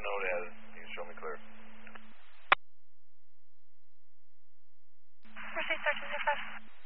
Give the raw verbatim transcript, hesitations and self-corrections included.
node added. You can show me clear. Proceed, search two five.